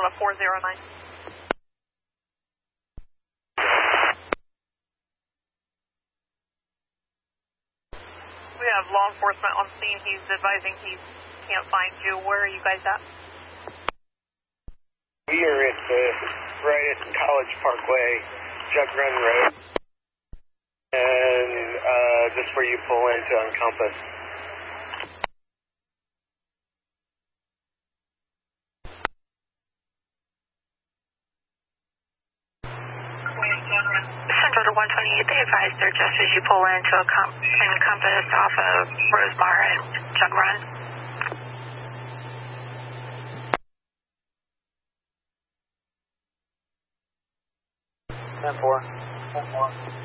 Kilo 409. We have law enforcement on scene. He's advising he can't find you. Where are you guys at? We are at right at College Parkway, Jug Run Road, and just where you pull into Encompass. Central to 128, they advise they're just as you pull into Encompass off of Rosemar and Jug Run. 10-4.